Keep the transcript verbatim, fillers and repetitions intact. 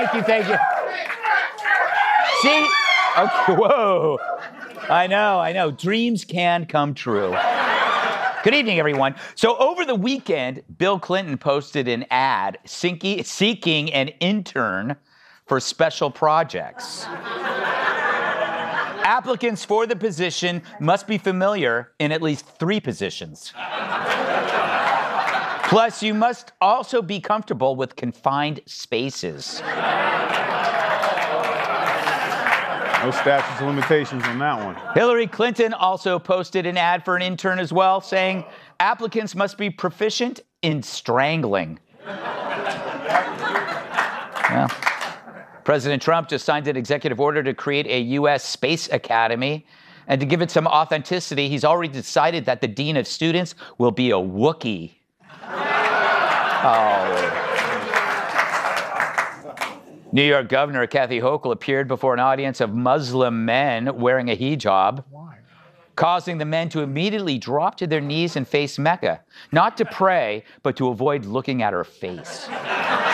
Thank you, thank you. See? Okay, whoa. I know, I know. Dreams can come true. Good evening, everyone. So over the weekend, Bill Clinton posted an ad seeking an intern for special projects. Applicants for the position must be familiar in at least three positions. Plus, you must also be comfortable with confined spaces. No statutes of limitations on that one. Hillary Clinton also posted an ad for an intern as well, saying applicants must be proficient in strangling. Well, President Trump just signed an executive order to create a U S Space Academy. And to give it some authenticity, he's already decided that the dean of students will be a Wookiee. Oh. New York Governor Kathy Hochul appeared before an audience of Muslim men wearing a hijab, causing the men to immediately drop to their knees and face Mecca, not to pray, but to avoid looking at her face.